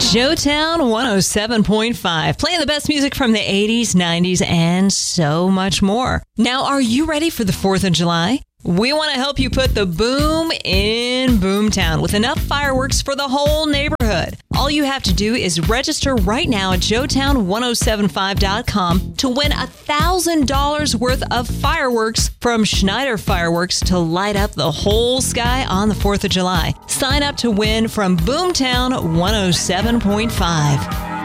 Joetown 107.5, playing the best music from the 80s, 90s, and so much more. Now, are you ready for the 4th of July? We want to help you put the boom in Boomtown with enough fireworks for the whole neighborhood. All you have to do is register right now at joetown1075.com to win $1,000 worth of fireworks from Schneider Fireworks to light up the whole sky on the 4th of July. Sign up to win from Boomtown 107.5.